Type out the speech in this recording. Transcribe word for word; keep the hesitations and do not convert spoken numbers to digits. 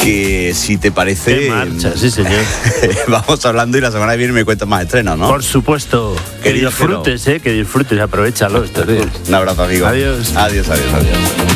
que si te parece... ¡Qué marcha! Sí, señor. Vamos hablando y la semana que viene me cuentas más estrenos, ¿no? Por supuesto. Que Querido disfrutes, ¿eh? Que disfrutes, aprovechalo estos días. Un abrazo, amigo. Adiós. Adiós, adiós, adiós.